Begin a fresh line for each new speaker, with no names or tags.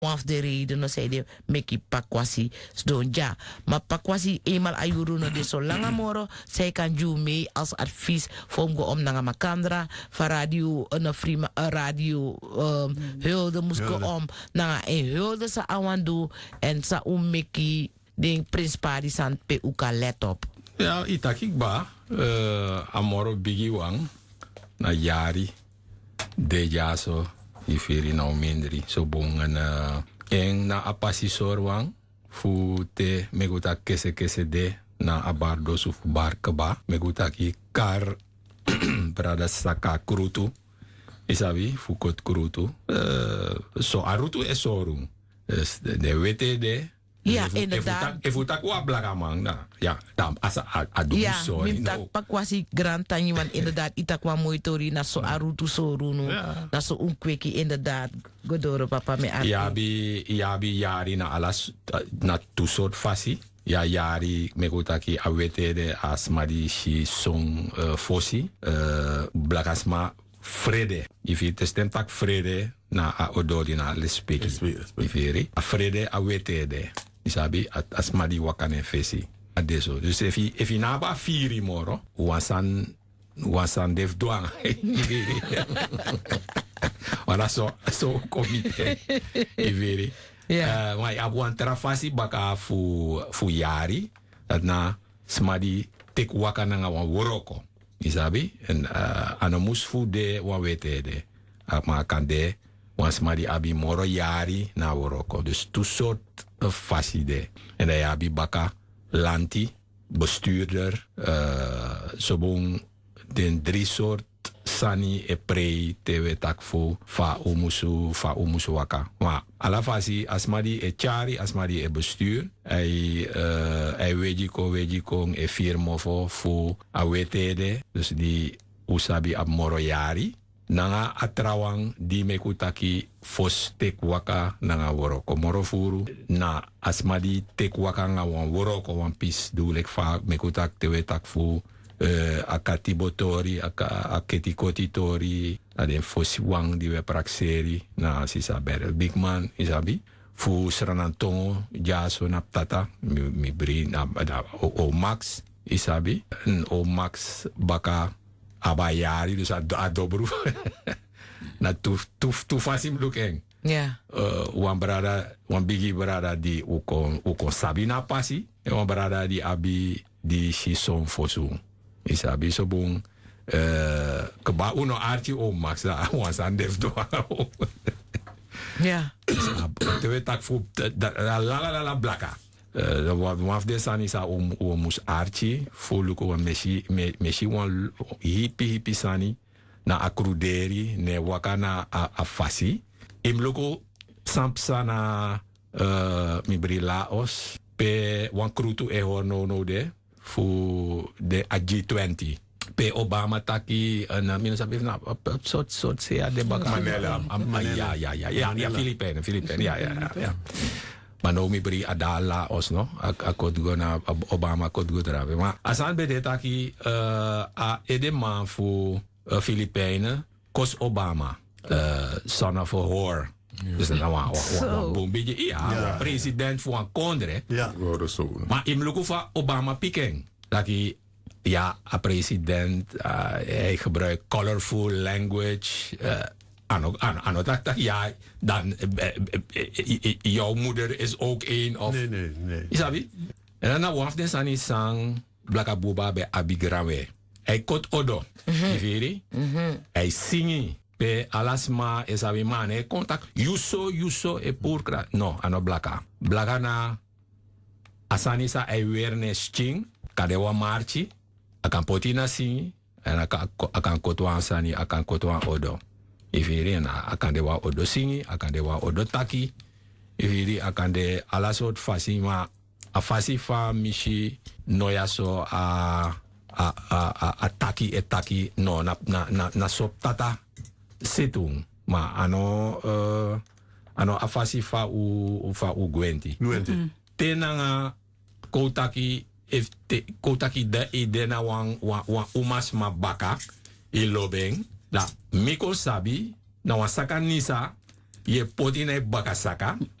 of de reden no zei de meki pakwasi sdonja. Maar pakwasi eenmaal ayuru no de so langa moro. Zij kan ju mee als advies voor om naar makandra. Van radio, een frima radio hulde moest om. Naar een hulde sa awandu. En sa meki ding prins pari san pe uka let op.
Ja, itakik ba. Amoro bigi wang. Na jari. De jaso. Ifiri nou mindri. So bongen. En na apasi sorwang. Fu te meguta kese de. Na abardo suf bar keba. Meguta ki kar. Brada saka krutu. Isabi. Fukot krutu. So arutu e sorung. Dus de wete de.
Ja, inderdaad.
If tak wa blagamang na. Ja, dan asa adu so.
Ja, mintak pakwasi grantanyi want inderdaad itakwa moitori na so arutu so runu. Na so unkweki inderdaad. Godoro papa me arti.
Ja bi yari na alas na tu soort fasi. Ja yari megutaki awetede asmadi shi song fosi. Blagasma vrede. If it is tak vrede na a odori na lespeki. Ifiri. A vrede awetede. Isabi asmadi wakane fesi. Adeso. Dus if je naba firi moro, wasan def douang. Wana so komite. Iveri. Maar ja, wan trafasi baka fu yari. Dat na smadi tek wakana nga wan woroko. Isabi. En anomus fu de wan wete de. Maar kan de wan smadi abi moro yari na woroko. Dus tu soort faside. En dan abi baka lanti, bestuurder, sobong den 3 soort sani e prei tewe takfu fa umusu waka. Maar ala fasi asmadi e chari, asmadi e bestuur. Hij wejiko e firmo fu awetede. Dus die usabi ab moro yari. Nanga atrawang di mekutaki fos tek waka nanga woroko morofuru na asmadi tek waka nga wan woroko wan pis dulek fa mekutak tewe tak fu akatibotori aketikoti aden fosi wang di we prakseri na sisaber big man isabi fu sranantongo jaso naptata mi bri na o max isabi o max baka abayari dus adobru na tu fasim lukeng wan bigi brada di ukon sabi na pasi e wan brada di abi di shison fosu isabi so bung keba uno archi o max da wan san def do te tak fu la blaka waf de sani sa o mus archi foluko wa meshi wan hippie sani na akruderi ne wakana a fasi imloko sampsa na mi bri Laos pe wan krutu e no de fu de a G20 pe Obama taki na mina sabi na sort se de baka Manila ya Filipino ya Manomi beri adala osno akod go na Obama akod go drabe ma asan bede taki a edema fu Filipijnen kos Obama son of a whore. Dus dan een beetje president voor een kondre.
Ja,
maar in luku van Obama piking taki ja a president hij gebruikt colorful language ano dat ja dan jouw moeder is ook een of
nee.
Isabi en dan waf den sani sang blaka buba be abigrawe hij kot odo iveri hij singi pe alasma esabi man hij contact yuso e purkra no ano blaka na asani sa hij weer ne sting kadewa marchi akan potina singi en akan kotwa asani akan kotwa odo Ifiri na akan de wa odo singi, akan de wa odo taki. Ifiri akan de ala soort fasi ma a fasi fa mishi noya so a taki no na sop tata setung ma ano a fasi fa u gwenti. Tenanga kotaki if kotaki de idena wang umas ma baka ilobeng. Da miko sabi na wasaka nisa Je poti na bakasaka.